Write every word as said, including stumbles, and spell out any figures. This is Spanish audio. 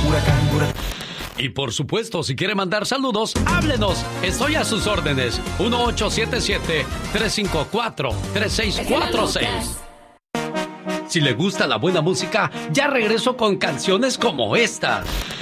Huracán, huracán. Y por supuesto, si quiere mandar saludos, háblenos. Estoy a sus órdenes. uno ocho siete siete, tres cinco cuatro, tres seis cuatro seis. Si le gusta la buena música, ya regreso con canciones como esta.